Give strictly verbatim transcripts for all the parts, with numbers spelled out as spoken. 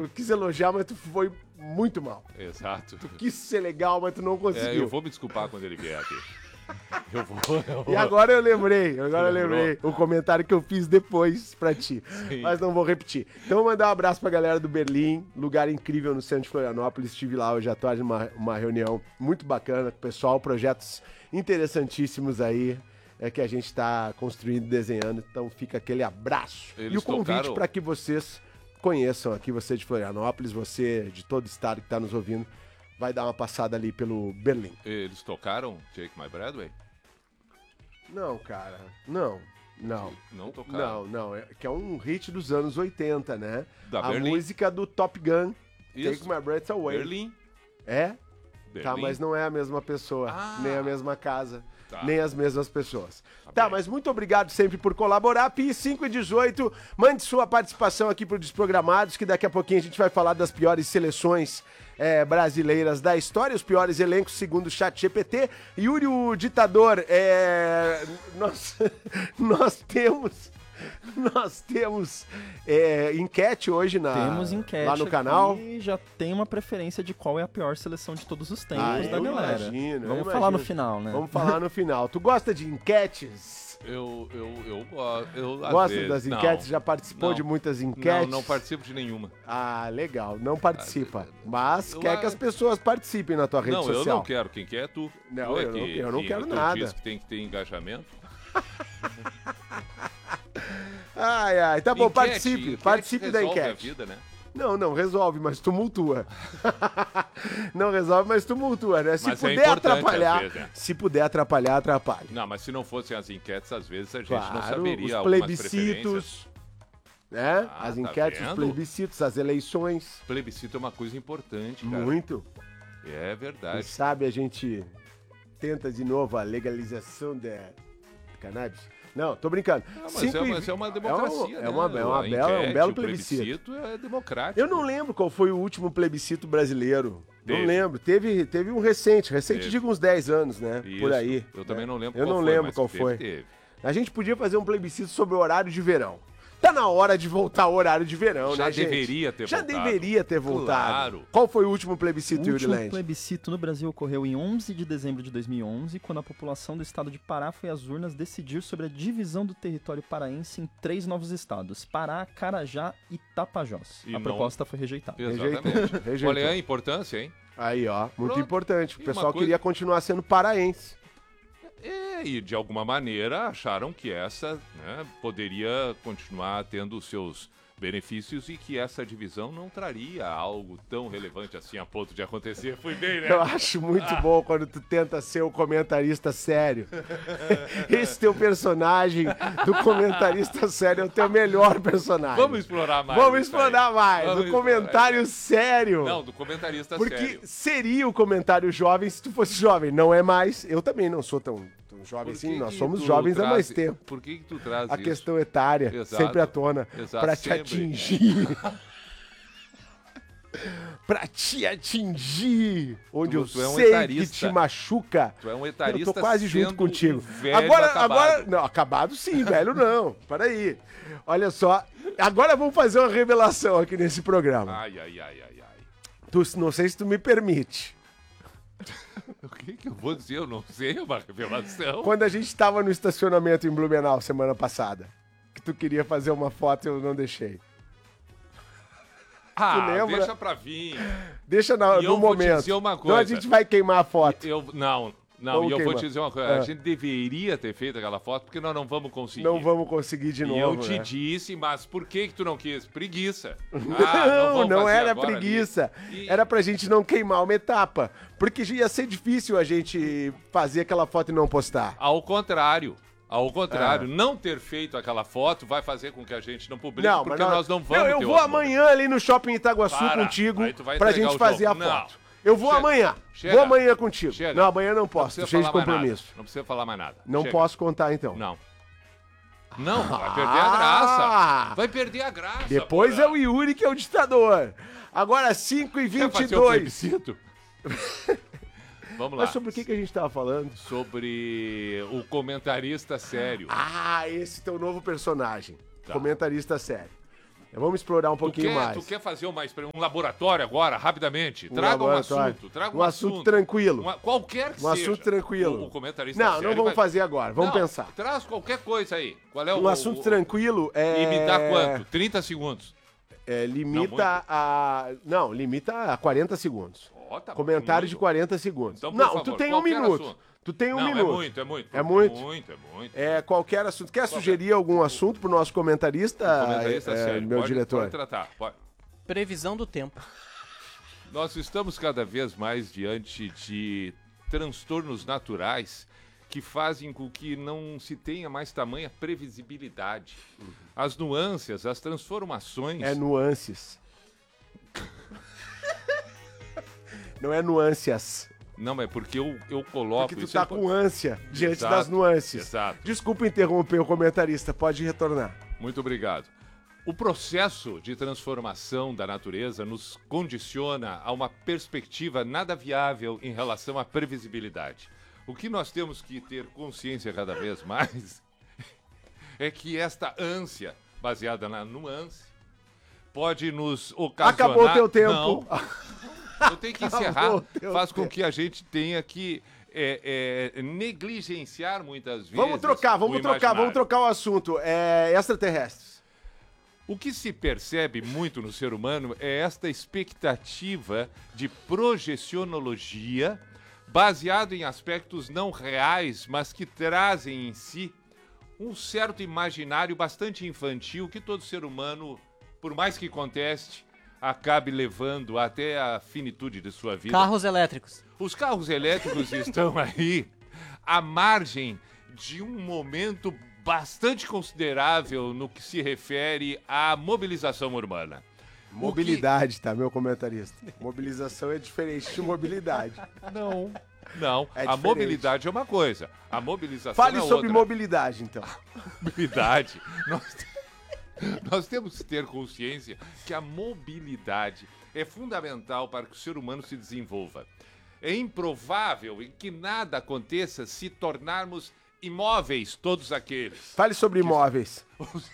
tu quis elogiar, mas tu foi muito mal. Exato. Tu quis ser legal, mas tu não conseguiu. É, eu vou me desculpar quando ele vier aqui. Eu vou, eu vou. E agora eu lembrei, agora eu lembrei o comentário que eu fiz depois pra ti. Sim. Mas não vou repetir. Então vou mandar um abraço pra galera do Berlim, lugar incrível no centro de Florianópolis. Estive lá hoje à tarde numa uma reunião muito bacana com o pessoal, projetos interessantíssimos aí. É que a gente está construindo e desenhando, então fica aquele abraço. Eles e o convite tocaram... para que vocês conheçam aqui, você de Florianópolis, você de todo o estado que está nos ouvindo, vai dar uma passada ali pelo Berlim. Eles tocaram Take My Breath Away? Não, cara, não, não. Não tocaram? Não, não, é, que é um hit dos anos oitenta, né? Da a Berlim. música do Top Gun, Isso. Take My Breath Away. Berlim. É? Berlim. Tá, mas não é a mesma pessoa, Ah. nem a mesma casa, Tá. nem as mesmas pessoas. Tá Tá, bem. mas muito obrigado sempre por colaborar. Pi cinco e dezoito, mande sua participação aqui pro Desprogramados, que daqui a pouquinho a gente vai falar das piores seleções é, brasileiras da história, os piores elencos segundo o ChatGPT. Yuri, o ditador, é, nós, nós temos... Nós temos é, enquete hoje na, Temos enquete lá no canal. E já tem uma preferência de qual é a pior seleção de todos os tempos Ah, da eu galera. imagino, eu Vamos imagino. falar no final, né? Vamos falar no final. Tu gosta de enquetes? Eu, eu, eu, gosto. eu, às Gosta vezes, das não. enquetes? Já participou Não. de muitas enquetes? Não, não participo de nenhuma. Ah, legal. Não participa. Mas eu- quer que as pessoas participem na tua rede Não, social. eu não quero. Quem quer é tu. Não, Tu é eu não- que- eu não que quero tu nada. diz que tem que ter engajamento. Ai, ai. Tá bom, Enquete, participe. enquete Participe da resolve a enquete. vida, né? Não, não, resolve, mas tumultua. Não resolve, mas tumultua, né? Se Mas é puder importante, atrapalhar, às vezes, né? se puder atrapalhar, atrapalha. Não, mas se não fossem as enquetes, às vezes a gente Claro, não saberia os algumas preferências. plebiscitos, né? Ah, As tá enquetes, os vendo? plebiscitos, as eleições. Plebiscito é uma coisa importante, cara. Muito. É Quem verdade. sabe a gente tenta de novo a legalização da cannabis? Não, tô brincando. Ah, mas, Cinco é, e- mas é uma democracia, é né? uma, é uma A bela, é um enquete, belo o plebiscito. é democrático. Eu não lembro qual foi o último plebiscito brasileiro. Não Teve. lembro. Teve, teve um recente. Recente, Teve. digo uns dez anos, né? Isso. Por aí. Eu também não lembro Eu qual não foi, lembro mas qual teve, foi. teve. A gente podia fazer um plebiscito sobre o horário de verão. Tá na hora de voltar ao horário de verão, Já né, gente? deveria ter Já voltado. deveria ter voltado. Claro. Qual foi o último plebiscito, O Yuri último Land? plebiscito no Brasil ocorreu em onze de dezembro de dois mil e onze, quando a população do estado de Pará foi às urnas decidir sobre a divisão do território paraense em três novos estados: Pará, Carajá e Tapajós. E a não- proposta foi rejeitada. Exatamente. Rejeitou. Olha aí a importância, hein? Aí, ó, muito Pronto. importante. O E pessoal uma coisa- queria continuar sendo paraense. É, e de alguma maneira acharam que essa, né, poderia continuar tendo os seus benefícios e que essa divisão não traria algo tão relevante assim a ponto de acontecer. Fui bem, né? Eu acho muito bom quando tu tenta ser o comentarista sério. Esse teu personagem do comentarista sério é o teu melhor personagem. Vamos explorar mais. Vamos isso aí. explorar mais. Vamos o explorar. comentário sério. Não, do comentarista Porque sério. seria o comentário jovem se tu fosse jovem. Não é mais. Eu também não sou tão, tão jovem Por assim. que Nós que somos tu jovens há mais traz- tempo. Por que que tu traz A isso? questão etária, Exato. sempre à tona, Exato, pra te sempre. atingir. Pra te atingir. Onde Tu- eu tu é um sei que etarista. te machuca. Tu é um Eu etarista tô quase junto sendo contigo. um velho agora, acabado. agora. Não, acabado sim, velho não. Peraí. Olha só. Agora vamos fazer uma revelação aqui nesse programa. Ai, ai, ai, ai, ai. Tu, não sei se tu me permite. O que que eu vou dizer? Eu não sei, é uma revelação. Quando a gente tava no estacionamento em Blumenau semana passada, que tu queria fazer uma foto e eu não deixei. Ah, lembra? deixa pra vir. Deixa na- E no eu vou te momento. dizer uma Então a coisa. gente vai queimar a foto. Eu, não, não, Vamos e eu vou queimar. te dizer uma coisa. Ah. A gente deveria ter feito aquela foto porque nós não vamos conseguir. Não vamos conseguir de E novo. eu te né? disse, mas por que que tu não quis? Preguiça. Ah, Não, vamos não fazer era agora preguiça. ali. E- Era pra gente não queimar uma etapa. Porque ia ser difícil a gente fazer aquela foto e não postar. Ao contrário. Ao contrário, Ah. não ter feito aquela foto vai fazer com que a gente não publique, Não, porque mas nós não vamos Não, eu ter vou outro amanhã ali no Shopping Itaguaçu Para, contigo aí tu vai pra entregar gente o fazer jogo. a Não. foto. Eu vou Chega. amanhã. Chega. Vou amanhã contigo. Chega. Não, amanhã não Não posso. precisa Tô cheio de falar mais nada. compromisso. Não precisa falar mais nada. Não Chega. posso contar então. Não. Não, vai perder a graça. Vai perder a graça. Depois porra. é o Yuri que é o ditador. Agora cinco e Quer vinte e fazer o dois. plebiscito? Vamos lá. Mas sobre o que, que a gente tava falando? Sobre o comentarista sério. Ah, esse teu novo personagem. Tá. Comentarista sério. Vamos explorar um Tu pouquinho quer, mais. tu quer fazer uma, expre- um laboratório agora, rapidamente? Um Traga um laboratório. assunto. Traga Um um, assunto tranquilo. Uma- qualquer que Um seja. assunto tranquilo. O, o comentarista Não, sério não vamos vai- fazer agora. Vamos Não, pensar. Traz qualquer coisa aí. Qual é o Um assunto o- tranquilo é... E me dá quanto? trinta segundos. É, Não, limita muito. a... Não, limita a quarenta segundos. Ó, tá Comentário de muito. quarenta segundos. Então, por não, favor, tu tem um qualquer minuto. assunto. Tu tem um Não, minuto. é muito, é muito. É muito? muito, é muito. É, qualquer assunto. Quer sugerir algum assunto pro nosso comentarista, Comentarista é, sério. meu pode, diretor? Pode tratar. Pode. Previsão do tempo. Nós estamos cada vez mais diante de transtornos naturais que fazem com que não se tenha mais tamanha previsibilidade. As nuances, as transformações... É nuances. Não é nuances. Não, é porque eu, eu coloco... Porque tu isso tá é com ânsia diante Exato, das nuances. Exato. Desculpa interromper o comentarista, pode retornar. Muito obrigado. O processo de transformação da natureza nos condiciona a uma perspectiva nada viável em relação à previsibilidade. O que nós temos que ter consciência cada vez mais é que esta ânsia, baseada na nuance, pode nos ocasionar... Acabou o teu tempo. Não, eu tenho que encerrar. Acabou o teu Faz com tempo. que a gente tenha que é, é, negligenciar muitas vezes... Vamos trocar, vamos o trocar, imaginário. vamos trocar o assunto. É extraterrestres. O que se percebe muito no ser humano é esta expectativa de projecionologia baseado em aspectos não reais, mas que trazem em si um certo imaginário bastante infantil que todo ser humano, por mais que conteste, acabe levando até a finitude de sua vida. Carros elétricos. Os carros elétricos estão aí à margem de um momento bastante considerável no que se refere à mobilização urbana. Mobilidade, tá, meu comentarista? Mobilização é diferente de mobilidade. Não, não. É a diferente. mobilidade é uma coisa. A mobilização Fale é sobre outra. mobilidade, então. Mobilidade. Nós, nós temos que ter consciência que a mobilidade é fundamental para que o ser humano se desenvolva. É improvável que nada aconteça se tornarmos imóveis, todos aqueles. Fale sobre imóveis.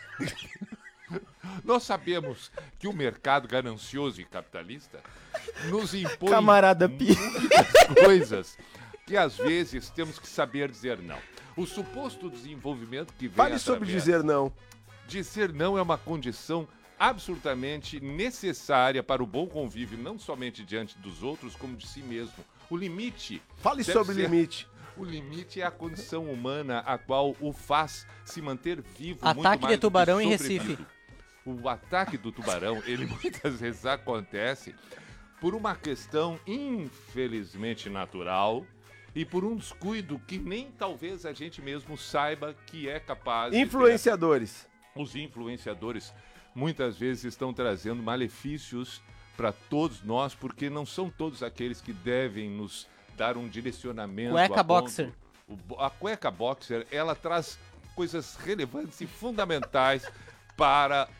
Nós sabemos que o mercado ganancioso e capitalista nos impõe Camarada Pi. muitas coisas que às vezes temos que saber dizer não. O suposto desenvolvimento que vem Fale sobre através- dizer não. Dizer não é uma condição absolutamente necessária para o bom convívio, não somente diante dos outros, como de si mesmo. O limite... Fale deve sobre ser- limite. O limite é a condição humana a qual o faz se manter vivo muito Ataque mais de tubarão do que em sobreviver. Recife. O ataque do tubarão, ele muitas vezes acontece por uma questão infelizmente natural e por um descuido que nem talvez a gente mesmo saiba que é capaz de ter. Influenciadores. Os influenciadores muitas vezes estão trazendo malefícios para todos nós, porque não são todos aqueles que devem nos dar um direcionamento. Cueca a ponto- boxer. o bo- a cueca boxer, ela traz coisas relevantes e fundamentais para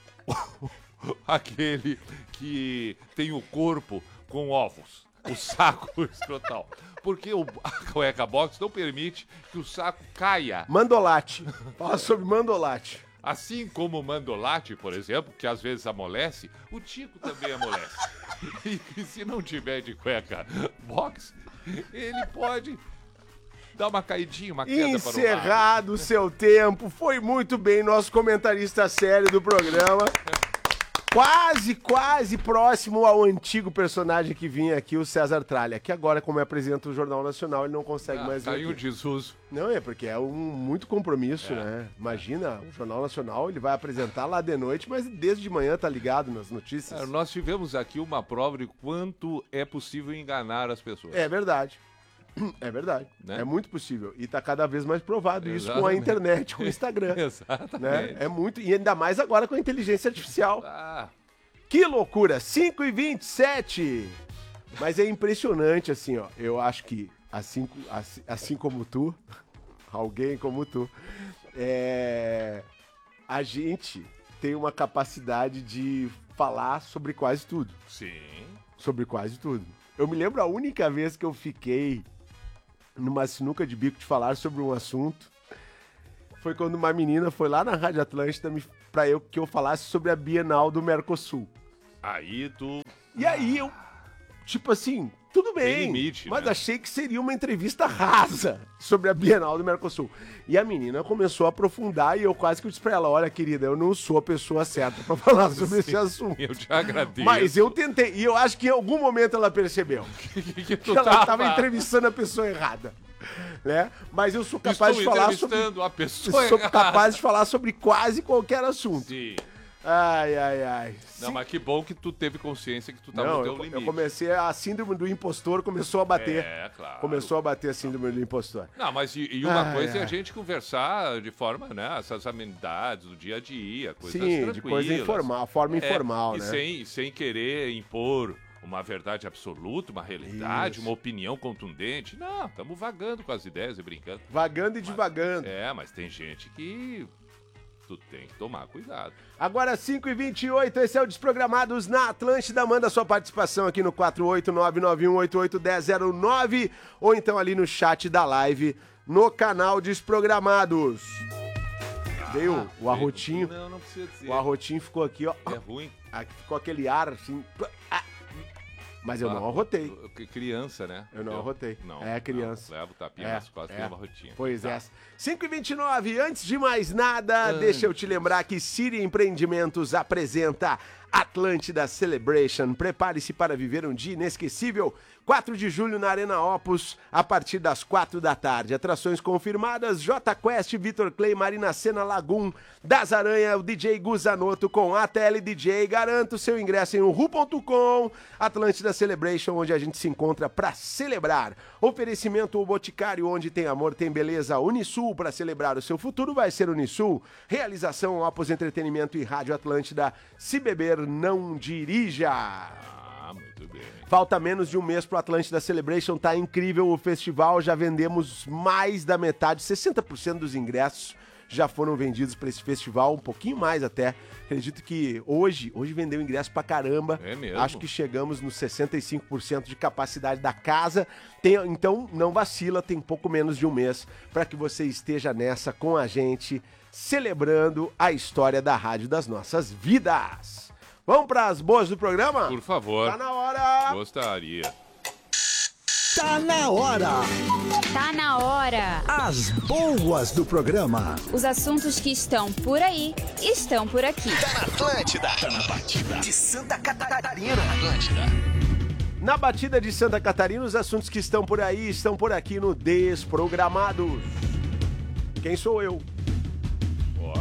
aquele que tem o corpo com ovos, o saco escrotal. Porque o, a cueca boxer não permite que o saco caia. Mandolate. Fala sobre mandolate. Assim como o mandolate, por exemplo, que às vezes amolece, o tico também amolece. E, e se não tiver de cueca box, ele pode dar uma caidinha, uma queda para o lado. Encerrado o seu tempo. Foi muito bem, nosso comentarista sério do programa. Quase, quase próximo ao antigo personagem que vinha aqui, o César Tralha, que agora, como apresenta o Jornal Nacional, ele não consegue Ah, mais vir caiu aqui. de desuso. Não, é porque é um muito compromisso, né? Imagina, o Jornal Nacional, ele vai apresentar lá de noite, mas desde de manhã tá ligado nas notícias. Ah, Nós tivemos aqui uma prova de quanto é possível enganar as pessoas. É verdade. É verdade. Né? É muito possível. E tá cada vez mais provado isso com a Exatamente. internet, com o Instagram. Exatamente. Né? É muito. E ainda mais agora com a inteligência artificial. Ah, Que loucura! cinco e vinte e sete! Mas é impressionante, assim, ó. Eu acho que, assim, assim, assim como tu, alguém como tu, é, a gente tem uma capacidade de falar sobre quase tudo. sim. Sobre quase tudo. Eu me lembro a única vez que eu fiquei numa sinuca de bico de falar sobre um assunto foi quando uma menina foi lá na Rádio Atlântida me, pra eu, que eu falasse sobre a Bienal do Mercosul. Aí tu... E aí eu, tipo assim, tudo bem, Tem limite, mas né? achei que seria uma entrevista rasa sobre a Bienal do Mercosul. E a menina começou a aprofundar e eu quase que disse pra ela, olha, querida, eu não sou a pessoa certa pra falar sobre esse assunto. Eu te agradeço. Mas eu tentei, e eu acho que em algum momento ela percebeu que, que que tu ela tava... tava entrevistando a pessoa errada, né? Mas eu sou capaz Estou de falar sobre... entrevistando a pessoa Sou errada. capaz de falar sobre quase qualquer assunto. Sim. Ai, ai, ai. Não, Sim. mas que bom que tu teve consciência que tu tava Não, no teu eu, limite. eu comecei, a síndrome do impostor começou a bater. É, claro. Começou a bater a síndrome do impostor. Não, mas e, e uma Ai, coisa é ai. a gente conversar de forma, né, essas amenidades do dia a dia, coisas Sim, tranquilas. de coisa informal, forma É, informal, e né? sem, sem querer impor uma verdade absoluta, uma realidade, Isso. uma opinião contundente. Não, estamos vagando com as ideias e brincando. Vagando e divagando. É, mas tem gente que tu tem que tomar cuidado. Agora cinco e vinte e oito, esse é o Desprogramados na Atlântida. Manda sua participação aqui no quatro oito nove nove um oito oito um zero zero nove ou então ali no chat da live no canal Desprogramados. Veio o arrotinho. Não, não precisa dizer. O arrotinho ficou aqui, ó. É ruim. Aqui ficou aquele ar assim. Ah. Mas eu Ah, não arrotei. c- Criança, né? Eu não arrotei. Não. É, criança. Não, leva o tapinha É, nas costas e é. leva a rotinha. Pois Tá. é. cinco e vinte e nove, antes de mais nada, deixa eu te lembrar que Siri Empreendimentos apresenta Atlântida Celebration. Prepare-se para viver um dia inesquecível. quatro de julho na Arena Opus, a partir das quatro da tarde. Atrações confirmadas: J Quest, Vitor Clay, Marina Sena, Lagum, Das Aranha, o D J Guzanoto com A T L D J. Garanta o seu ingresso em uhu ponto com. Atlântida Celebration, onde a gente se encontra para celebrar. Oferecimento O Boticário, onde tem amor, tem beleza. Unisul, para celebrar o seu futuro, vai ser Unisul. Realização Opus Entretenimento e Rádio Atlântida. Se beber, não dirija. Ah, muito bem. Falta menos de um mês pro Atlântida Celebration, tá incrível o festival, já vendemos mais da metade, sessenta por cento dos ingressos já foram vendidos para esse festival, um pouquinho mais até. Acredito que hoje, hoje vendeu ingresso pra caramba. É mesmo? Acho que chegamos nos sessenta e cinco por cento de capacidade da casa. Tem, então não vacila, tem pouco menos de um mês para que você esteja nessa com a gente, celebrando a história da rádio das nossas vidas. Vamos para as boas do programa? Por favor. Tá na hora! Gostaria. Tá na hora! Tá na hora! As boas do programa. Os assuntos que estão por aí estão por aqui. Tá na Atlântida. Tá na batida de Santa Catarina. Atlântida. Na batida de Santa Catarina, os assuntos que estão por aí estão por aqui no Desprogramados. Quem sou eu? Ó.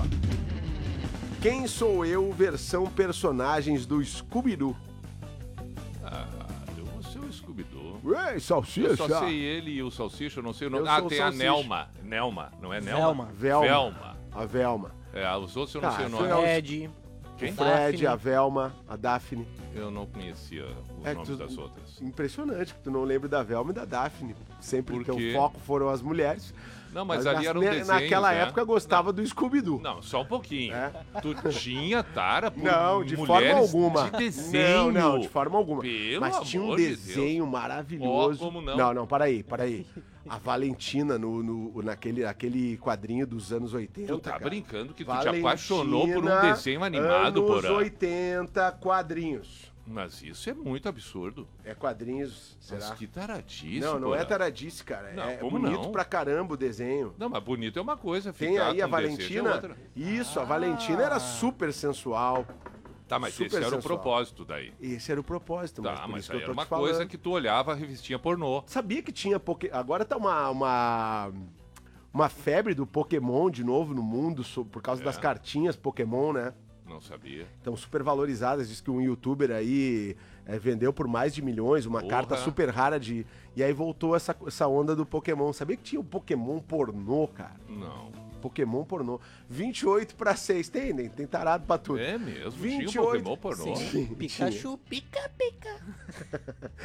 Quem sou eu, versão personagens do Scooby-Doo? Ah, eu vou ser o Scooby-Doo. Ei, salsicha! Eu só sei ele e o Salsicha, eu não sei o nome. Eu Ah, sou o tem Salsicha. a Nelma. Nelma, não é Nelma? Velma. Velma. Velma. A Velma. É, os outros eu não Tá, sei o foi nome. a- Fred. Quem? O Fred, Daphne. a Velma, a Daphne. Eu não conhecia os É que nomes tu- das outras. Impressionante que tu não lembra da Velma e da Daphne. Sempre Por que o quê? foco foram as mulheres. Não, mas, ali na- eram na- desenhos, Naquela né? época gostava do Scooby-Doo. Não, só um pouquinho. É. Tu tinha tara por Não, de forma mulheres alguma. de desenho. Não, não, de forma alguma. Pelo Mas tinha um amor de desenho maravilhoso. Ó, como não? Não, não, para aí, para aí. A Valentina no, no- naquele, aquele quadrinho dos anos oitenta. Tu tá cara. brincando que tu Valentina, te apaixonou por um desenho animado, anos Porã. oitenta, quadrinhos. Mas isso é muito absurdo. É quadrinhos, será? Mas que taradice, Não, não é Porã. taradice, cara. Não, é como bonito não? pra caramba o desenho. Não, mas bonito é uma coisa, Tem ficar aí a com desejo é Valentina. outra. Isso, a Valentina era super sensual. Tá, mas Super esse era o sensual. propósito daí. Esse era o propósito, mas Tá, por mas isso que aí eu era tô uma te falando. coisa que tu olhava a revistinha pornô. Sabia que tinha Poké... Agora tá uma, uma uma febre do Pokémon de novo no mundo so- por causa É. das cartinhas Pokémon, né? Não sabia. Estão super valorizadas. Diz que um youtuber aí é, vendeu por mais de milhões uma Porra. carta super rara de... E aí voltou essa, essa onda do Pokémon. Sabia que tinha o Pokémon pornô, cara? Não. Pokémon pornô. vinte e oito pra seis. Tem, tem, tem tarado pra tudo. É mesmo, vinte e tinha um oito. Pokémon pornô. Sim, Pikachu, pica, pica.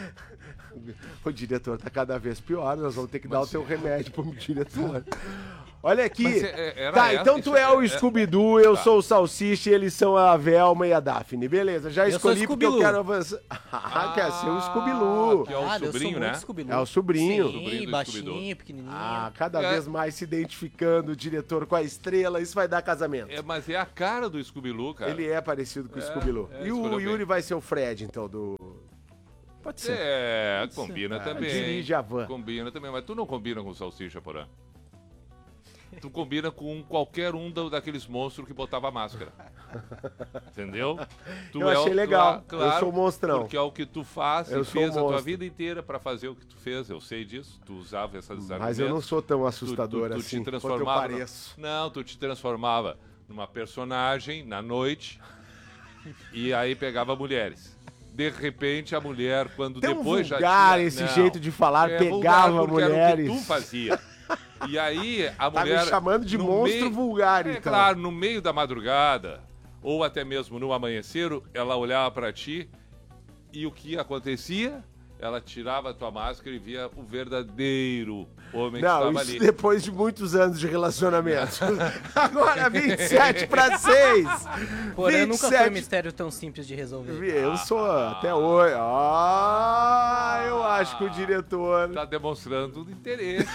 O diretor tá cada vez pior, nós vamos ter que dar o teu remédio pro diretor. Olha aqui. Mas é- era Tá, essa- então tu isso é o é- Scooby-Doo, eu Tá. sou o Salsicha e eles são a Velma e a Daphne. Beleza, já Eu sou escolhi porque eu Scooby-Loo. quero avançar. Ah, quer ser o Scooby-Loo. Que é o Ah, eu sou sobrinho, muito né? Scooby-Doo. É o sobrinho. Sim, Sobrinho do baixinho, Scooby-Doo. pequenininho. Ah, cada É. vez mais se identificando o diretor com a estrela, isso vai dar casamento. É, mas é a cara do Scooby-Loo, cara. Ele é parecido com o É, Scooby-Doo. é, E o escolheu Yuri bem. vai ser o Fred, então, do... Pode ser. É, combina também. dirige a van. Combina também, mas tu não combina com Salsicha, Porã. Tu combina com qualquer um da- daqueles monstros que botava máscara. Entendeu? Tu Eu é o- achei tu- legal. claro, Eu sou o monstrão. Porque é o que tu faz Eu e sou fez o a tua monstro. vida inteira pra fazer o que tu fez. Eu sei disso. Tu usava essas Mas eu não argumentos. sou tão Tu- assustador tu, tu, assim te quanto eu transformava. pareço. Não, tu te transformava numa personagem na noite e aí pegava mulheres. De repente a mulher, quando Tão depois já vulgar tinha... esse Não, jeito de falar, é pegava vulgar porque mulheres. Era o que tu fazia. E aí a Tá mulher... me chamando de no monstro meio- vulgar, É então. claro, no meio da madrugada, ou até mesmo no amanhecer, ela olhava pra ti e o que acontecia? Ela tirava a tua máscara e via o verdadeiro homem que Não, estava isso ali. depois de muitos anos de relacionamento. Agora, vinte e sete para seis. Porém, nunca foi um vinte e sete. mistério tão simples de resolver. Eu sou até hoje. Ah, eu acho que o diretor. Tá demonstrando interesse.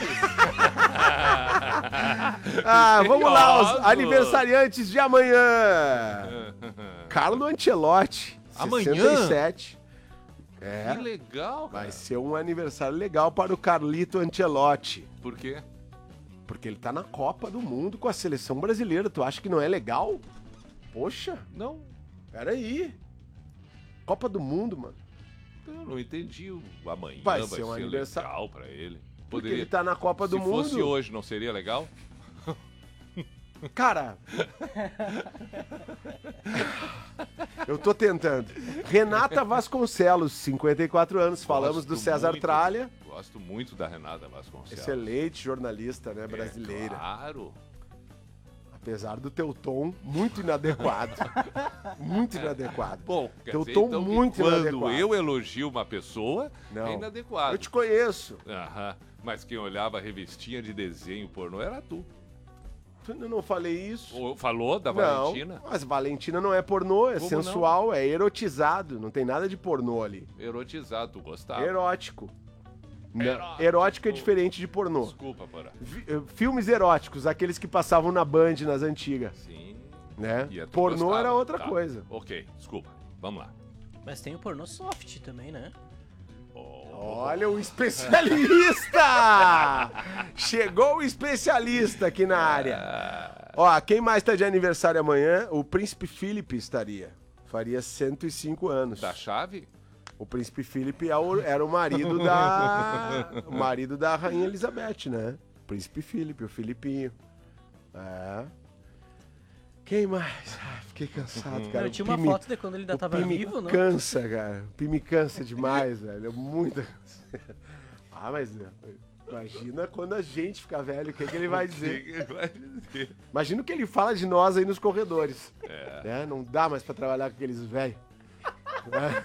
Ah, vamos lá, os Curioso. aniversariantes de amanhã. Carlo Ancelotti, Amanhã? sessenta e sete. É, Que legal, cara. vai ser um aniversário legal para o Carlito Ancelotti. Por quê? Porque ele tá na Copa do Mundo com a seleção brasileira. Tu acha que não é legal? Poxa, Não, peraí. Copa do Mundo, mano. eu não entendi. O amanhã Vai vai, ser ser, um aniversário. legal pra ele. Porque ele tá na Copa do Se Mundo. fosse hoje, não seria legal? Cara. Eu tô tentando. Renata Vasconcelos, cinquenta e quatro anos. Falamos Gosto do César muito, Tralha. Gosto muito da Renata Vasconcelos. Excelente jornalista, né, brasileira. É, claro. Apesar do teu tom muito inadequado. muito inadequado. Bom, quer Teu dizer, tom então, que muito quando inadequado. eu elogio uma pessoa, Não. é inadequado. Eu te conheço. Aham. Mas quem olhava a revistinha de desenho pornô era tu. Eu não falei isso. Ou falou da Não, Valentina? mas Valentina não é pornô, é Como sensual, é erotizado. Não tem nada de pornô ali. Erotizado, tu gostava. Erótico. Não, Erótico. erótico é diferente de pornô. Desculpa, Porã. Vi- eh, Filmes eróticos, aqueles que passavam na Band nas antigas, Sim. né? E a tu Pornô gostava. era outra Tá. coisa. Ok, desculpa. Vamos lá. Mas tem o pornô soft também, né? Olha o especialista! Chegou o especialista aqui na área. Ó, quem mais tá de aniversário amanhã? O Príncipe Felipe estaria. Faria cento e cinco anos. Da chave? O Príncipe Felipe é o- era o marido da o marido da Rainha Elizabeth, né? Príncipe Felipe, o Filipinho. É. Quem mais? Ah, fiquei cansado, cara. eu O tinha uma Pi me- foto de quando ele ainda o tava Pi me vivo, não? cansa, cara. O Pi me cansa demais, velho. É muito. Ah, mas né, imagina quando a gente ficar velho, o que, que ele vai dizer? Imagina o que ele fala de nós aí nos corredores. É. Né? Não dá mais pra trabalhar com aqueles velhos. Né?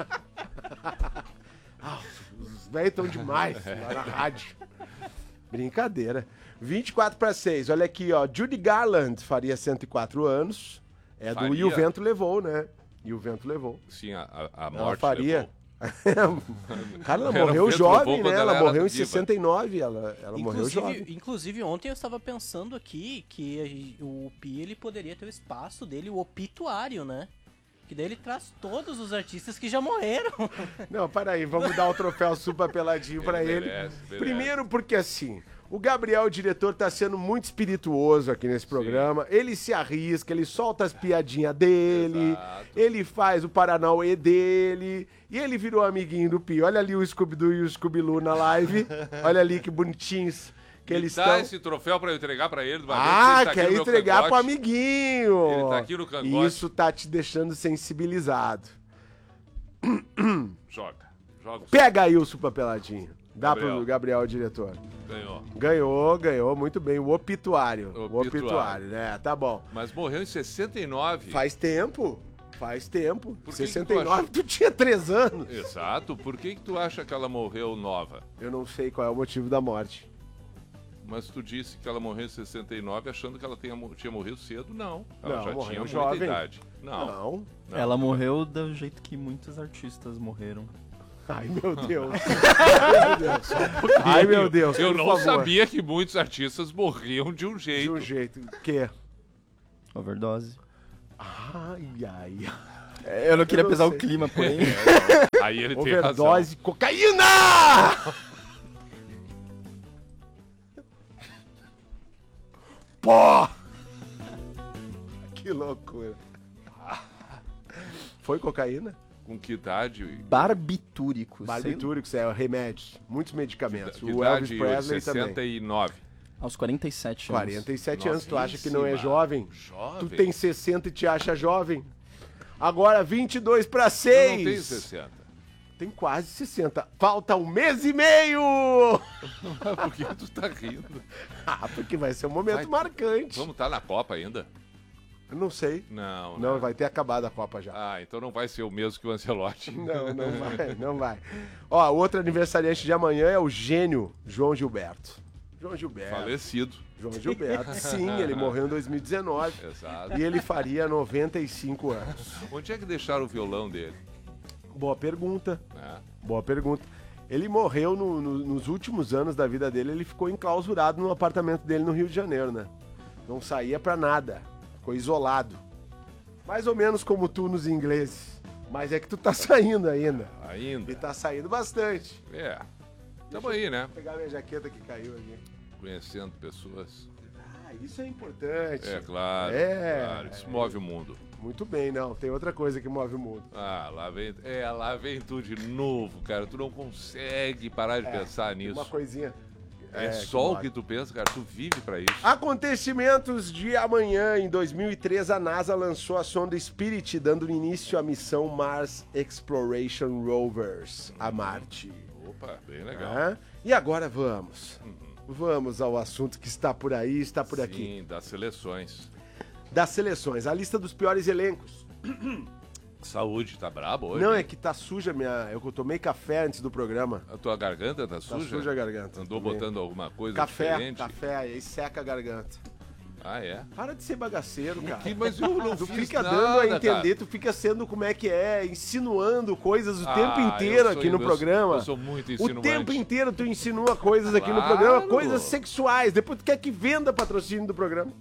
Ah, os velhos estão demais lá na rádio. Brincadeira. vinte e quatro para seis. Olha aqui, ó. Judy Garland faria cento e quatro anos. É do Faria? E o Vento Levou, né? E o Vento Levou. Sim, a, a, a Ela morte faria. levou. Cara, ela Era o morreu Vento jovem, Levou né? quando Ela, ela era morreu em viva. sessenta e nove. Ela, ela morreu jovem. Inclusive, inclusive, ontem eu estava pensando aqui que a- o Pi ele poderia ter o espaço dele, o obituário, né? Que daí ele traz todos os artistas que já morreram. Não, peraí, vamos dar o troféu super peladinho pra Ele ele. merece, merece. Primeiro porque assim, o Gabriel, o diretor, tá sendo muito espirituoso aqui nesse programa. Ele se arrisca, ele solta as piadinhas dele, Exato. ele faz o Paranauê dele, e ele virou amiguinho do Pi. Olha ali o Scooby-Doo e o Scooby-Loo na live. Olha ali que bonitinhos que Me eles dá estão. esse troféu pra eu entregar pra ele. de uma vez, Ah, ele tá aqui quer no meu entregar pro cangote. amiguinho. Ele tá aqui no cangote. Isso tá te deixando sensibilizado. Joga. Joga. o Pega aí o super peladinho. Dá Gabriel. pro Gabriel, diretor. Ganhou. Ganhou, ganhou, muito bem. O obituário. O Obituário. obituário, né? Tá bom. Mas morreu em sessenta e nove. Faz tempo. Faz tempo. Por que que sessenta e tu nove, acha? tu tinha três anos. Exato. Por que que tu acha que ela morreu nova? Eu não sei qual é o motivo da morte. Mas tu disse que ela morreu em sessenta e nove achando que ela tinha, tinha morrido cedo. Não, ela Não, já morreu tinha jovem. muita idade. Não. Não. Não. Ela morreu do jeito que muitos artistas morreram. Ai, meu Deus. Ai, meu Deus. Eu por não favor. sabia que muitos artistas morriam de um De jeito. um jeito. Que? Overdose. Ai, ai. É, Eu não queria não pesar sei. o clima, porém. Aí ele tem razão. Overdose, cocaína! Pô! Que loucura. Foi cocaína? Com que idade? Barbitúricos. Barbitúricos, é, remédios. Muitos medicamentos. Que O idade? Elvis Presley sessenta também. e nove. Aos quarenta e sete anos. quarenta e sete anos, tu acha que não é Novíssima. jovem? Jovem. Tu tem sessenta e te acha jovem? Agora vinte e dois para Eu seis. não tenho sessenta. Tem quase sessenta. Falta um mês e meio! Por que tu tá rindo? Ah, porque vai ser um momento Vai- marcante. Vamos estar na Copa ainda? Eu não sei. Não, Não, vai ter acabado a Copa já. Ah, então não vai ser o mesmo que o Ancelotti. Não, não vai, não vai. Ó, o outro aniversariante de amanhã é o gênio João Gilberto. João Gilberto. Falecido. João Gilberto, sim, ele morreu em dois mil e dezenove. Exato. E ele faria noventa e cinco anos. Onde é que deixaram o violão dele? Boa pergunta, Né? boa pergunta. Ele morreu no- no- nos últimos anos da vida dele, ele ficou enclausurado no apartamento dele no Rio de Janeiro, né? Não saía pra nada, ficou isolado. Mais ou menos como tu nos ingleses. Mas é que tu tá saindo ainda. Ainda. E tá saindo bastante. É. Tamo aí, né? Vou pegar minha jaqueta que caiu aqui. Conhecendo pessoas. Ah, isso é importante. É, claro. É. Claro, isso move o mundo. Muito bem, não. Tem outra coisa que move o mundo. Ah, lá vem. É, lá vem tu de novo, cara. Tu não consegue parar de É, pensar tem nisso. uma coisinha. É, que só o move. que tu pensa, cara. Tu vive pra isso. Acontecimentos de amanhã, em dois mil e três, a NASA lançou a sonda Spirit, dando início à missão Mars Exploration Rovers a Marte. Opa, bem legal. Hã? E agora vamos. Vamos ao assunto que está por aí, está por aqui. Sim, das seleções. Das seleções, a lista dos piores elencos. Saúde, tá brabo hoje? Não, é que tá suja minha... Eu tomei café antes do programa. A tua garganta tá Tá suja? suja a garganta. Andou Tomei. botando alguma coisa Café, diferente? café, aí seca a garganta. Ah, é? Para de ser bagaceiro, cara. Que- mas eu não Tu fiz fica nada, dando a entender, cara. tu fica sendo como é que é, insinuando coisas o Ah, tempo eu inteiro sou- aqui no eu sou- programa. eu sou muito O insinuante. tempo inteiro tu insinua coisas aqui no Claro. programa, coisas sexuais. Depois tu quer que venda patrocínio do programa.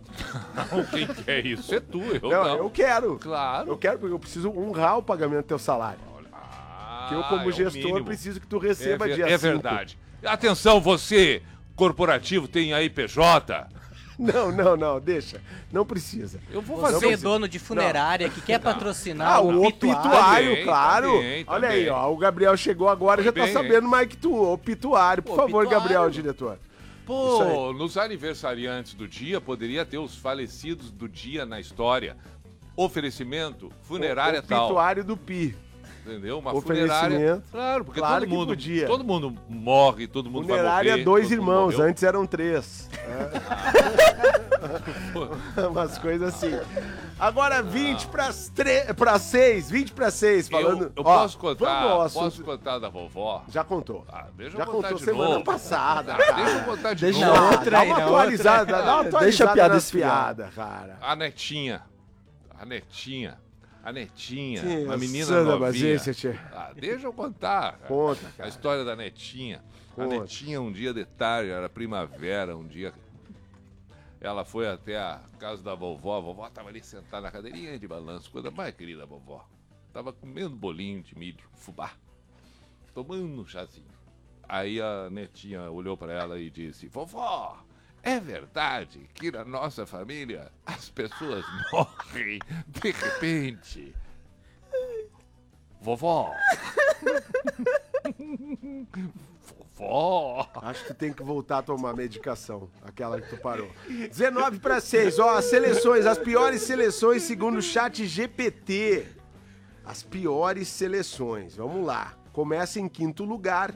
Quem quer isso? É tu, eu Não, não. eu quero. Claro. Eu quero porque eu preciso honrar o pagamento do teu salário. Ah, que eu, como é o gestor, mínimo. preciso que tu É, receba ver- dia é cinco. verdade. Atenção, você, corporativo, tem aí P J. Não, não, não, deixa. Não precisa. Eu vou Você fazer. é dono de funerária que quer patrocinar Ah, o o obituário. obituário, Também, claro. também, Olha também. aí, ó. O Gabriel chegou agora e já tá Também. sabendo mais que tu. Obituário. Por Pô, favor, obituário. Gabriel, diretor. Isso Pô, nos aniversariantes do dia, poderia ter os falecidos do dia na história. Oferecimento, funerária o tal. obituário do Pi. Entendeu? Uma Oferecimento. funerária. Claro, porque Claro todo que mundo. podia. Todo mundo morre, todo mundo Funerária, vai morrer. dois todo mundo irmãos. morreu. Antes eram três. É. Umas coisas assim. Agora vinte pras tre... pra seis. vinte pra seis. Falando. Eu, eu Ó, posso contar. vamos ao assunto. Posso contar da vovó? Já contou. Ah, deixa Já eu contar contou de semana novo. passada, Ah, cara. Deixa eu contar de Deixa novo. Ah, outra dá aí, uma na atualizada, dá uma atualizada Deixa a piada nas esfriar. piadas, cara. A netinha. A netinha. A netinha. Sim, uma menina Sandra novinha. Bazia, tia. Ah, deixa eu contar. cara. Conta, A cara. história da netinha. Conta. A netinha, um dia de tarde, era primavera, um dia. Ela foi até a casa da vovó. A vovó tava ali sentada na cadeirinha de balanço. Coisa mais querida, a vovó. Tava comendo bolinho de milho, fubá. Tomando um chazinho. Aí a netinha olhou para ela e disse: Vovó, é verdade que na nossa família as pessoas morrem de repente? Vovó. Vovó. Acho que tem que voltar a tomar medicação, aquela que tu parou. dezenove para seis, ó, as seleções, as piores seleções segundo o chat G P T. As piores seleções, vamos lá. Começa em quinto lugar.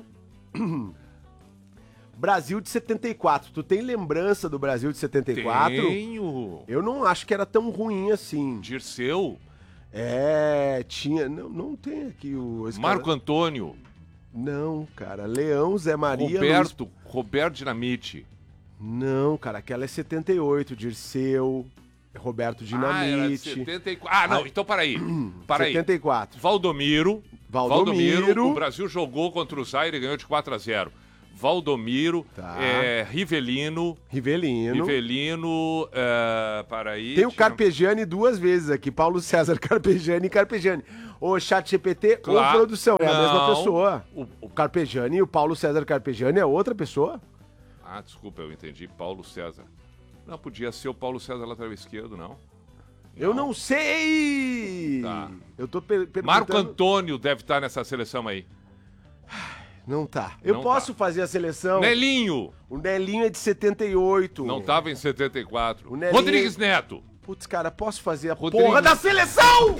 Brasil de setenta e quatro. Tu tem lembrança do Brasil de setenta e quatro? Tenho. Eu não acho que era tão ruim assim. Dirceu. É, tinha... Não, não tem aqui o... esse Marco cara- Antônio. Não, cara. Leão, Zé Maria... Luiz- Roberto. Roberto Dinamite. Não, cara, aquela é setenta e oito, Dirceu, Roberto Ah, era de Dinamite. setenta e quatro. Ah, não, então peraí. Peraí. setenta e quatro. Valdomiro. Valdomiro. O Brasil jogou contra o Zaire e ganhou de quatro a zero. Valdomiro, Tá. é, Rivelino, Rivelino. Rivelino, é, para aí. Tem o tinha- Carpegiani duas vezes aqui, Paulo César Carpegiani e Carpegiani. O chat G P T Claro. ou produção, é a mesma Não. pessoa. O, o Carpegiani e o Paulo César Carpegiani é outra pessoa? Ah, desculpa, eu entendi. Paulo César. Não, podia ser o Paulo César lateral esquerdo, não? Eu não sei! Tá. Eu tô per perguntando... Marco Antônio deve estar nessa seleção aí. Não tá. Eu Não posso tá. fazer a seleção. Nelinho, O Nelinho é de setenta e oito. não estava em setenta e quatro. O Nelinho- Rodrigues Neto. Putz, cara, posso fazer a Rodrigues. porra da seleção?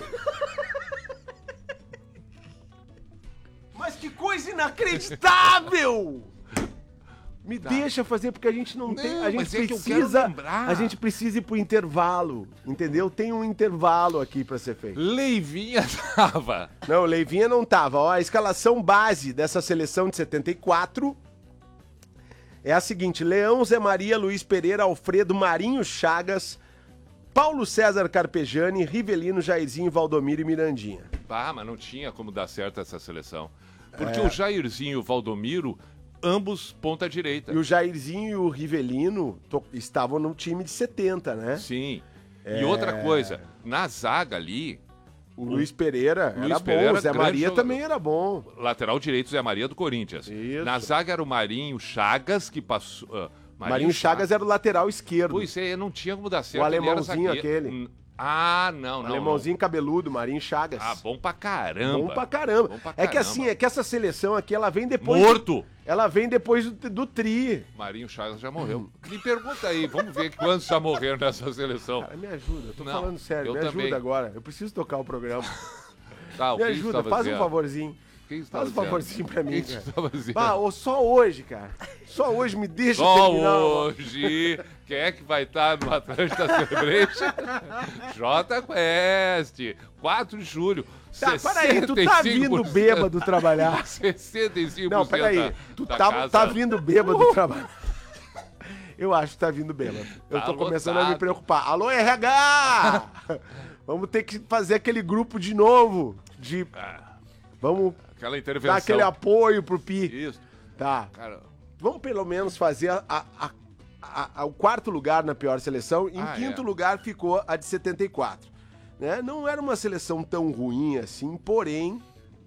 Mas que coisa inacreditável! Me deixa fazer, porque a gente não, Não, tem. A gente mas é que eu precisa. quero lembrar. A gente precisa ir pro intervalo. Entendeu? Tem um intervalo aqui pra ser feito. Leivinha tava. Não, o Leivinha não tava. Ó, a escalação base dessa seleção de setenta e quatro é a seguinte: Leão, Zé Maria, Luiz Pereira, Alfredo, Marinho Chagas, Paulo César Carpegiani, Rivelino, Jairzinho, Valdomiro e Mirandinha. Ah, mas não tinha como dar certo essa seleção. É. Porque o Jairzinho e o Valdomiro, ambos ponta direita. E o Jairzinho e o Rivelino to- estavam no time de setenta, né? Sim. É. E outra coisa, na zaga ali, O Luiz Pereira Luiz era Pereira, bom, o Zé grande Maria jogador. também era bom. lateral direito Zé Maria do Corinthians. Isso. Na zaga era o Marinho Chagas, que passou... ah, Marinho Chagas era o lateral esquerdo. Pois é, não tinha como dar certo. O ele era alemãozinho zagueiro. aquele. Hum, Ah, não, O não. alemãozinho cabeludo, Marinho Chagas. não. Ah, bom pra caramba. Bom pra caramba. Bom pra É que caramba. assim, é que essa seleção aqui, ela vem depois... Morto. Ela vem depois do, do tri. Marinho Chagas já morreu. Me pergunta aí, vamos ver quantos já morreram nessa seleção. Cara, me ajuda, eu tô Não, falando sério, eu me também. ajuda agora. Eu preciso tocar o programa. Tá, o Me que ajuda, estava faz um dizendo? favorzinho. O que você Faz um estava favorzinho pra mim, O que você cara. estava dizendo? Bah, ô, só hoje, cara. Só hoje me deixa Só terminar. hoje, quem é que vai estar no Atlântica Celebration? J Quest, quatro de julho. Tá, peraí, tu tá vindo bêbado trabalhar. sessenta e cinco por cento Não, peraí. Tu da tá, casa. tá vindo bêbado trabalhar. Eu acho que tá vindo bêbado. Eu Tá tô começando a me lotado. preocupar. Alô, R H! Vamos ter que fazer aquele grupo de novo. De... Vamos Aquela intervenção. dar aquele apoio pro Pi. Isso, Tá. cara. Vamos pelo menos fazer a, a- a- a- a- o quarto lugar na pior seleção. Em Ah, quinto é. lugar ficou a de setenta e quatro. Né? Não era uma seleção tão ruim assim, porém,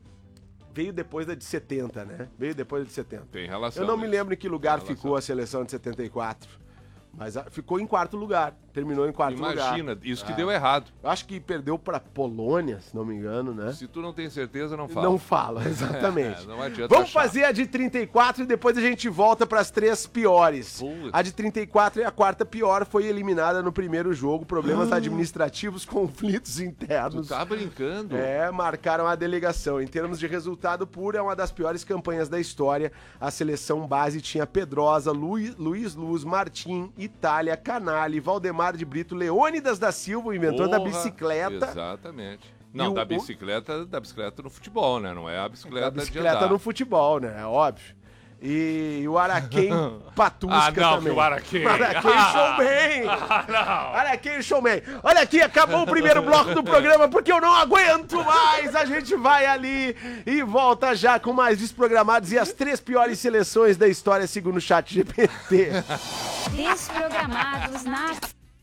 veio depois da de setenta, né? Veio depois da de setenta. Tem relação. Eu não me isso. lembro em que lugar Tem relação. ficou a seleção de setenta e quatro. Mas ah, ficou em quarto lugar. Terminou em quarto lugar. Imagina, isso que Ah. deu errado. Eu acho que perdeu pra Polônia, se não me engano, né? Se tu não tem certeza, não fala. Não fala, exatamente. É, não adianta Vamos achar. fazer a de trinta e quatro e depois a gente volta para as três piores. Putz. A de trinta e quatro é a quarta pior, foi eliminada no primeiro jogo. Problemas Ah. administrativos, conflitos Tu internos. tá brincando? É, marcaram a delegação. Em termos de resultado puro, é uma das piores campanhas da história. A seleção base tinha Pedrosa, Luiz, Luiz Luz, Martim, Itália, Canali, Valdemar de Brito, Leônidas da Silva, o inventor da Porra, bicicleta. Exatamente. E Não, o- da o- bicicleta, da bicicleta no futebol, né? Não é a bicicleta, A de bicicleta andar. no futebol, né? É óbvio. E o Araquém Patusca Ah, não, também. que o Araquém. O Araquém Ah. Showman. Ah, não. Araquém Showman. Olha aqui, acabou o primeiro bloco do programa porque eu não aguento mais. A gente vai ali e volta já com mais Desprogramados e as três piores seleções da história segundo o chat G P T. Desprogramados na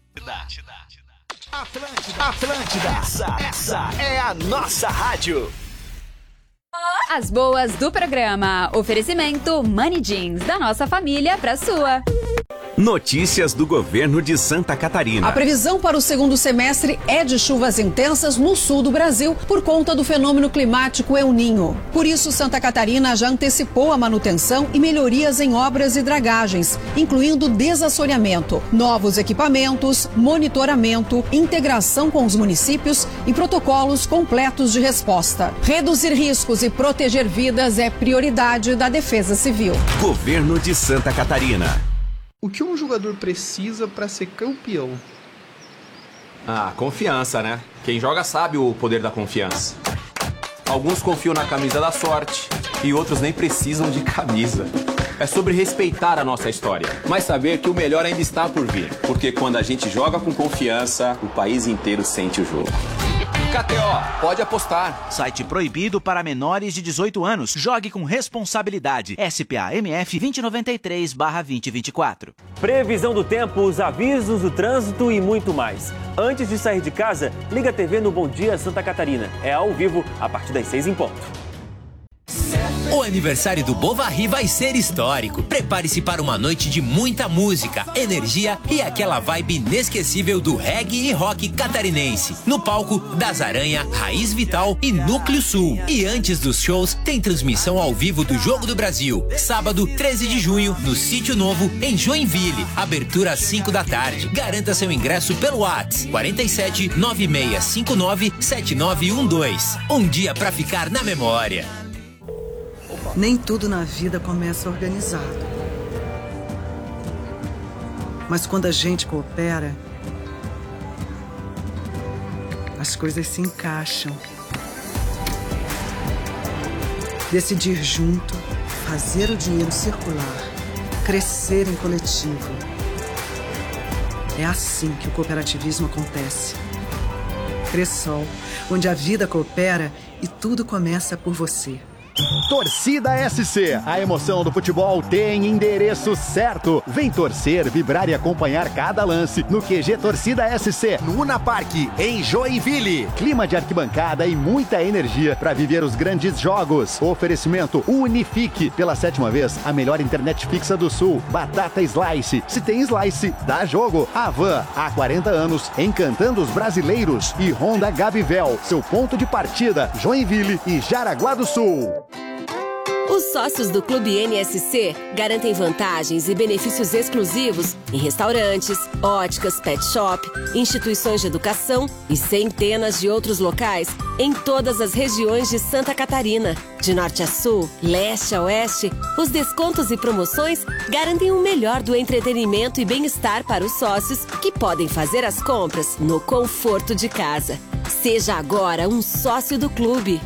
Atlântida, Atlântida. Essa, essa é a nossa rádio. As boas do programa. Oferecimento Money Jeans, da nossa família pra sua. Notícias do governo de Santa Catarina. A previsão para o segundo semestre é de chuvas intensas no sul do Brasil por conta do fenômeno climático El Ninho. Por isso, Santa Catarina já antecipou a manutenção e melhorias em obras e dragagens, incluindo desassoreamento, novos equipamentos, monitoramento, integração com os municípios e protocolos completos de resposta. Reduzir riscos e proteger vidas é prioridade da Defesa Civil. Governo de Santa Catarina. O que um jogador precisa para ser campeão? Ah, confiança, né? Quem joga sabe o poder da confiança. Alguns confiam na camisa da sorte e outros nem precisam de camisa. É sobre respeitar a nossa história, mas saber que o melhor ainda está por vir. Porque quando a gente joga com confiança, o país inteiro sente o jogo. K T O, pode apostar. Site proibido para menores de dezoito anos. Jogue com responsabilidade. S P A M F vinte noventa e três barra vinte vinte e quatro. Previsão do tempo, os avisos do trânsito e muito mais. Antes de sair de casa, liga a T V no Bom Dia Santa Catarina. É ao vivo, a partir das seis em ponto. O aniversário do Bovary vai ser histórico. Prepare-se para uma noite de muita música, energia e aquela vibe inesquecível do reggae e rock catarinense. No palco, Das Aranha, Raiz Vital e Núcleo Sul. E antes dos shows, tem transmissão ao vivo do Jogo do Brasil. Sábado, treze de junho, no Sítio Novo, em Joinville. Abertura às cinco da tarde. Garanta seu ingresso pelo WhatsApp quarenta e sete, nove seis cinco nove, sete nove um dois. Um dia pra ficar na memória. Nem tudo na vida começa organizado. Mas quando a gente coopera, as coisas se encaixam. Decidir junto, fazer o dinheiro circular, crescer em coletivo. É assim que o cooperativismo acontece. Cressol, onde a vida coopera e tudo começa por você. Torcida S C, a emoção do futebol tem endereço certo. Vem torcer, vibrar e acompanhar cada lance no Q G Torcida S C, no Una Park, em Joinville. Clima de arquibancada e muita energia para viver os grandes jogos. Oferecimento Unifique, pela sétima vez, a melhor internet fixa do Sul. Batata Slice, se tem Slice, dá jogo. Avan, há quarenta anos, encantando os brasileiros. E Honda Gabivel, seu ponto de partida, Joinville e Jaraguá do Sul. Os sócios do Clube N S C garantem vantagens e benefícios exclusivos em restaurantes, óticas, pet shop, instituições de educação e centenas de outros locais em todas as regiões de Santa Catarina. De norte a sul, leste a oeste, os descontos e promoções garantem o melhor do entretenimento e bem-estar para os sócios que podem fazer as compras no conforto de casa. Seja agora um sócio do clube.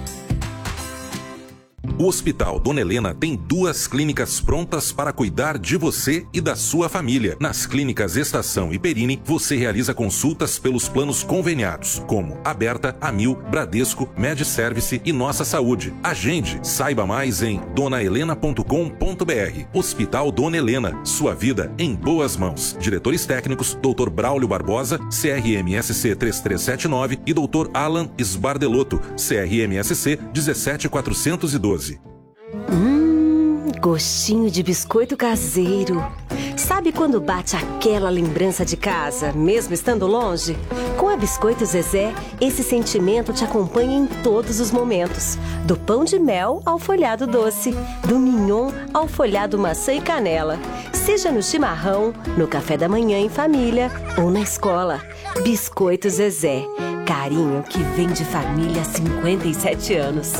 O Hospital Dona Helena tem duas clínicas prontas para cuidar de você e da sua família. Nas clínicas Estação e Perini, você realiza consultas pelos planos conveniados, como Aberta, Amil, Bradesco, MedService e Nossa Saúde. Agende, saiba mais em dona helena ponto com ponto br. Hospital Dona Helena, sua vida em boas mãos. Diretores técnicos, doutor Braulio Barbosa, C R M S C três três sete nove e doutor Alan Sbardelotto, C R M S C um sete quatrocentos e doze. Hum, gostinho de biscoito caseiro. Sabe quando bate aquela lembrança de casa, mesmo estando longe? Com a Biscoito Zezé, esse sentimento te acompanha em todos os momentos. Do pão de mel ao folhado doce, do mignon ao folhado maçã e canela. Seja no chimarrão, no café da manhã em família ou na escola. Biscoito Zezé, carinho que vem de família há cinquenta e sete anos.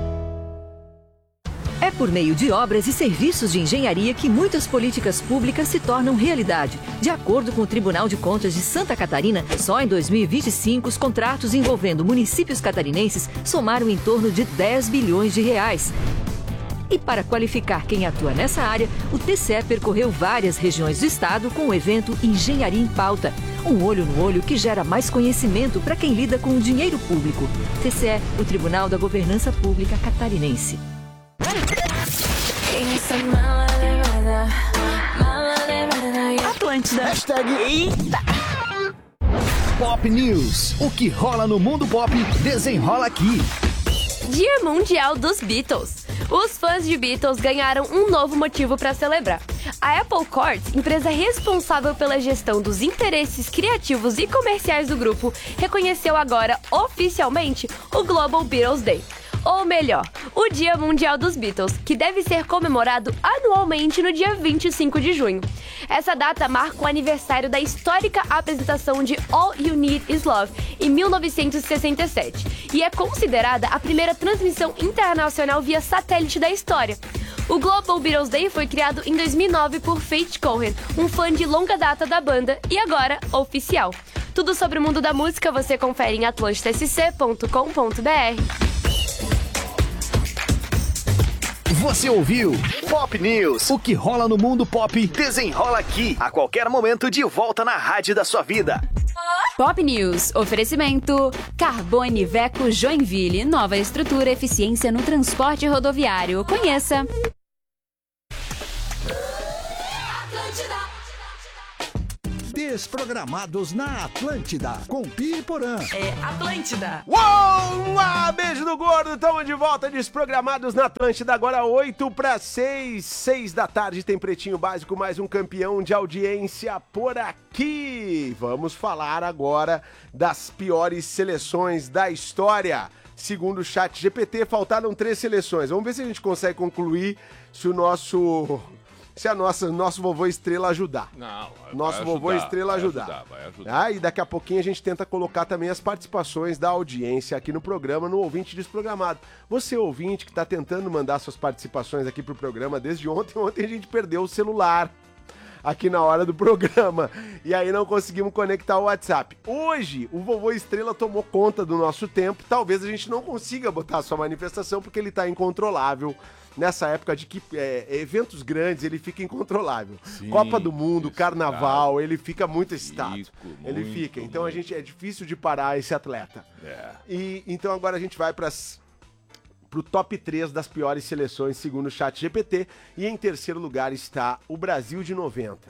É por meio de obras e serviços de engenharia que muitas políticas públicas se tornam realidade. De acordo com o Tribunal de Contas de Santa Catarina, só em dois mil e vinte e cinco os contratos envolvendo municípios catarinenses somaram em torno de dez bilhões de reais. E para qualificar quem atua nessa área, o T C E percorreu várias regiões do estado com o evento Engenharia em Pauta. Um olho no olho que gera mais conhecimento para quem lida com o dinheiro público. T C E, o Tribunal da Governança Pública Catarinense. Atlântida. Hashtag Eita. Pop News. O que rola no mundo pop, desenrola aqui. Dia Mundial dos Beatles. Os fãs de Beatles ganharam um novo motivo para celebrar. A Apple Corps, empresa responsável pela gestão dos interesses criativos e comerciais do grupo, reconheceu agora oficialmente o Global Beatles Day. Ou melhor, o Dia Mundial dos Beatles, que deve ser comemorado anualmente no dia vinte e cinco de junho. Essa data marca o aniversário da histórica apresentação de All You Need Is Love, em mil novecentos e sessenta e sete, e é considerada a primeira transmissão internacional via satélite da história. O Global Beatles Day foi criado em dois mil e nove por Faith Cohen, um fã de longa data da banda e agora oficial. Tudo sobre o mundo da música você confere em atlântida s c ponto com ponto b r. Você ouviu Pop News. O que rola no mundo pop desenrola aqui. A qualquer momento de volta na rádio da sua vida. Pop News. Oferecimento Carbone Veco Joinville. Nova estrutura, eficiência no transporte rodoviário. Conheça. Desprogramados na Atlântida, com Pi e Porã. É Atlântida. Uou! Uau, beijo do gordo, estamos de volta, Desprogramados na Atlântida, agora oito para seis, seis da tarde, tem Pretinho Básico, mais um campeão de audiência por aqui. Vamos falar agora das piores seleções da história. Segundo o chat G P T, faltaram três seleções. Vamos ver se a gente consegue concluir se o nosso... Se a nossa, nosso vovô Estrela ajudar. Não, Nosso vai vovô ajudar, Estrela vai ajudar. ajudar, vai ajudar. Ah, e daqui a pouquinho a gente tenta colocar também as participações da audiência aqui no programa, no Ouvinte Desprogramado. Você, ouvinte, que está tentando mandar suas participações aqui pro programa desde ontem, ontem a gente perdeu o celular aqui na hora do programa. E aí não conseguimos conectar o WhatsApp. Hoje, o vovô Estrela tomou conta do nosso tempo. Talvez a gente não consiga botar a sua manifestação porque ele está incontrolável. Nessa época de que é, eventos grandes, ele fica incontrolável. Sim, Copa do Mundo, Carnaval, excitado. ele fica muito excitado. Muito, ele muito, fica. Então muito. a gente é difícil de parar esse atleta. É. E então agora a gente vai para pro top três das piores seleções, segundo o chat G P T. E em terceiro lugar está o Brasil de noventa,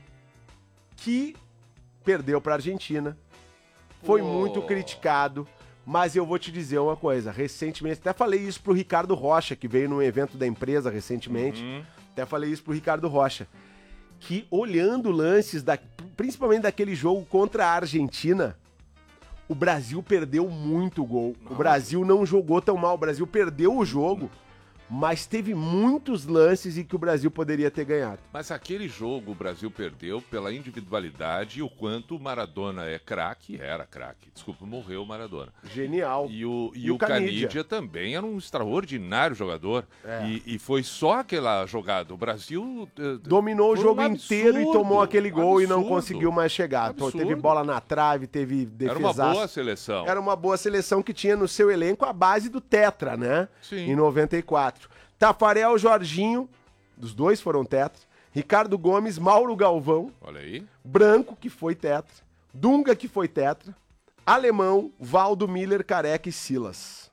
que perdeu para a Argentina. Foi Pô. muito criticado. Mas eu vou te dizer uma coisa, recentemente, até falei isso pro Ricardo Rocha, que veio num evento da empresa recentemente, Uhum. até falei isso pro Ricardo Rocha, que olhando lances, da, principalmente daquele jogo contra a Argentina, o Brasil perdeu muito gol. O Brasil não jogou tão mal, o Brasil perdeu o jogo, mas teve muitos lances em que o Brasil poderia ter ganhado. Mas aquele jogo o Brasil perdeu pela individualidade e o quanto o Maradona é craque, era craque. Desculpa, morreu o Maradona. Genial. E o, e E o o Canidia. Canidia também era um extraordinário jogador. É. E, e foi só aquela jogada. O Brasil... eh, Dominou o foi jogo um inteiro e absurdo, tomou aquele gol e não absurdo. conseguiu mais chegar. Pô, Absurdo. teve bola na trave, teve defesaço. Era uma boa seleção. Era uma boa seleção que tinha no seu elenco a base do Tetra, né? Sim. Em noventa e quatro. Tafarel, Jorginho, os dois foram Tetra. Ricardo Gomes, Mauro Galvão. Olha aí. Branco, que foi Tetra. Dunga, que foi Tetra. Alemão, Valdo, Miller, Careca e Silas.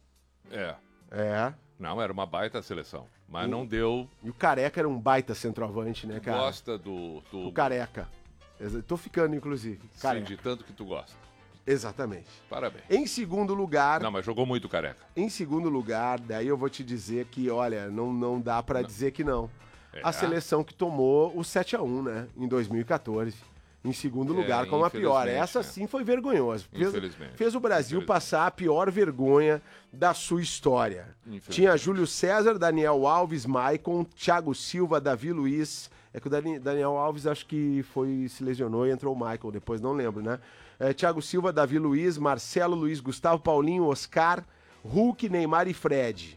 É. É. Não, era uma baita seleção. Mas O- não deu... E o Careca era um baita centroavante, né, cara? Gosta do... do... O Careca. Exa- Tô ficando, inclusive. Sim, Careca. de tanto que tu gosta. Exatamente. Parabéns. Em segundo lugar... Não, mas jogou muito careca. Em segundo lugar, daí eu vou te dizer que, olha, não, não dá pra dizer que não. É. A seleção que tomou o sete a um, né, em dois mil e quatorze. Em segundo lugar, É, como a pior. infelizmente, Essa né? sim foi vergonhosa. Fez, Infelizmente. fez o Brasil passar a pior vergonha da sua história. Infelizmente. Tinha Júlio César, Daniel Alves, Maicon, Thiago Silva, Davi Luiz. É que o Dani- Daniel Alves acho que foi, se lesionou e entrou o Michael depois, não lembro, né? É, Thiago Silva, Davi Luiz, Marcelo, Luiz Gustavo, Paulinho, Oscar, Hulk, Neymar e Fred.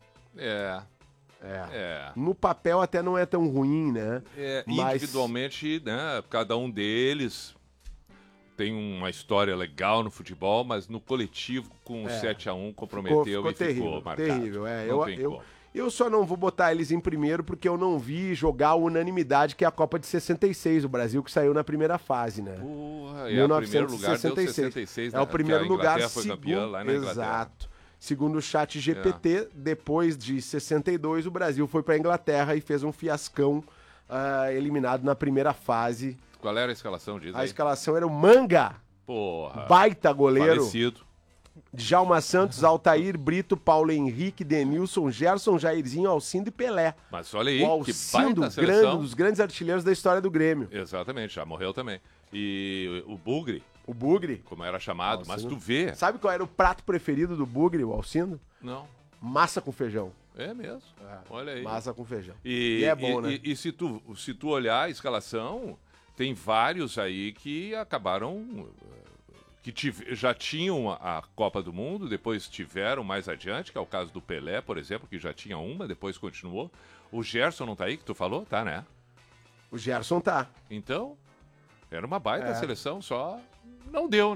É. É. É. No papel até não é tão ruim, né? É, Mas- individualmente, né, cada um deles tem uma história legal no futebol, mas no coletivo, com o É. sete a um, comprometeu ficou e ficou terrível, marcado. terrível. É, Não eu, tem eu, como. eu só não vou botar eles em primeiro porque eu não vi jogar a unanimidade que é a Copa de sessenta e seis, o Brasil que saiu na primeira fase, né? Porra, e o primeiro lugar deu sessenta e seis, É o né? primeiro Que a lugar, Inglaterra foi campeã segundo, lá na Inglaterra. exato. Segundo o chat G P T, depois de sessenta e dois, o Brasil foi para a Inglaterra e fez um fiascão, ah, eliminado na primeira fase. Qual era a escalação disso A aí? escalação era o Manga, Porra. baita goleiro. Falecido. Djalma Santos, Altair, Brito, Paulo Henrique, Denilson, Gerson, Jairzinho, Alcindo e Pelé. Mas olha aí, o que Alcindo, baita grande, seleção. um dos grandes artilheiros da história do Grêmio. Exatamente, já morreu também. E o Bugre. O Bugre. Como era chamado, mas Alcindo. tu vê. Sabe qual era o prato preferido do Bugre, o Alcindo? Não. Massa com feijão. É mesmo. Olha aí. Massa com feijão. E, E é bom, e- né? E, e se, tu, se tu olhar a escalação, tem vários aí que acabaram. eh, que tive- já tinham a, a Copa do Mundo, depois tiveram mais adiante, que é o caso do Pelé, por exemplo, que já tinha uma, depois continuou. O Gerson não tá aí, que tu falou? Tá, né? O Gerson tá. Então, era uma baita É. seleção, só não deu, né?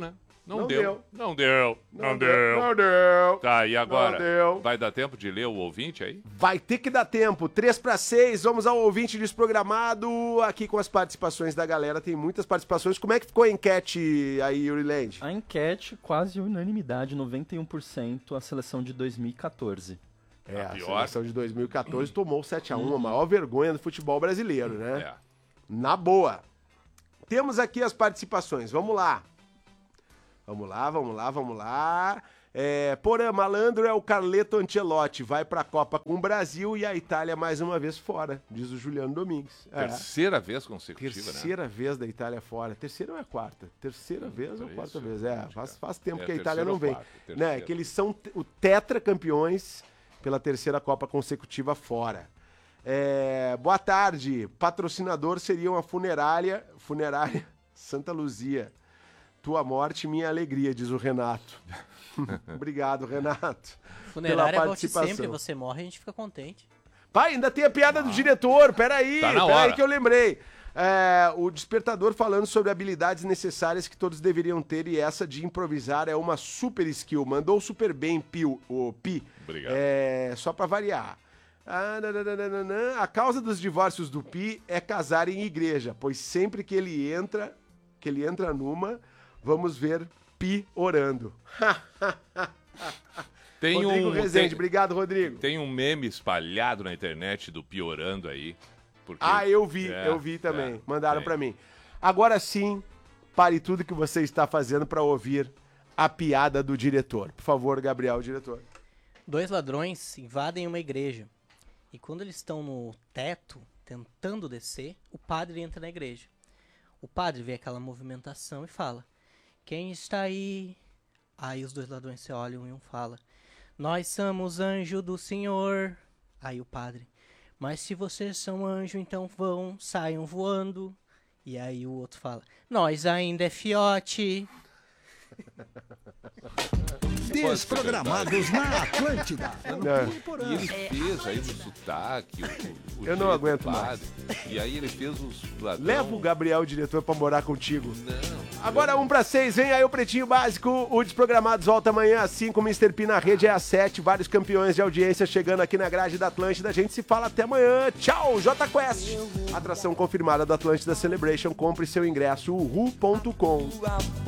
Não, Não deu. deu. Não deu. Não, Não deu. deu. Não deu. Tá, e agora? Não deu. Vai dar tempo de ler o ouvinte aí? Vai ter que dar tempo. três para seis, vamos ao ouvinte desprogramado aqui com as participações da galera. Tem muitas participações. Como é que ficou a enquete aí, Yuri Land? A enquete, quase unanimidade, noventa e um por cento, a seleção de dois mil e catorze. É, a, A pior. seleção de dois mil e catorze tomou sete a um, a maior vergonha do futebol brasileiro, né? É. Na boa. Temos aqui as participações, vamos lá. Vamos lá, vamos lá, vamos lá. É, Porã, malandro é o Carleto Ancelotti, vai pra Copa com o Brasil e a Itália mais uma vez fora, diz o Juliano Domingues. É. Terceira vez consecutiva, Terceira né? vez da Itália fora. Terceira ou é quarta? Terceira vez ou é quarta isso, vez? É, faz, faz tempo É, que a Itália terceira não ou vem. quarta, Né? terceira. Que eles são te- o tetracampeões pela terceira Copa consecutiva fora. É, boa tarde. Patrocinador seria uma funerária, funerária Santa Luzia. Tua morte, minha alegria, diz o Renato. Obrigado, Renato. Funerária pela volte participação. sempre, você morre, a gente fica contente. Pai, ainda tem a piada do diretor, peraí, Tá na peraí hora. que eu lembrei. É, o despertador falando sobre habilidades necessárias que todos deveriam ter e essa de improvisar é uma super skill. Mandou super bem, Pi. O Pi. Obrigado. É, só pra variar. Ah, nananana. A causa dos divórcios do Pi é casar em igreja, pois sempre que ele entra, que ele entra numa, vamos ver Pi orando. Tem Rodrigo um, Rezende, tem- obrigado, Rodrigo. Tem um meme espalhado na internet do piorando aí. Porque, Ah, eu vi, É, eu vi também. é, Mandaram tem. pra mim. Agora sim, pare tudo que você está fazendo pra ouvir a piada do diretor. Por favor, Gabriel, diretor. Dois ladrões invadem uma igreja. E quando eles estão no teto, tentando descer, o padre entra na igreja. O padre vê aquela movimentação e fala: quem está aí? Aí os dois ladrões se olham e um fala: nós somos anjo do Senhor. Aí o padre: mas se vocês são anjo, então vão, saiam voando. E aí o outro fala: nós ainda é fiote. Desprogramados na Atlântida. É. E ele fez aí no sotaque. O, o Eu não jeito aguento do padre. E aí ele fez os ladrão. Leva o Gabriel, diretor, pra morar contigo. Não. Agora um pra seis, vem aí o Pretinho Básico. O Desprogramados volta amanhã às cinco. O mister P na rede é às sete. Vários campeões de audiência chegando aqui na grade da Atlântida. A gente se fala até amanhã. Tchau, J Quest. Atração confirmada da Atlântida Celebration. Compre seu ingresso, uhu ponto com.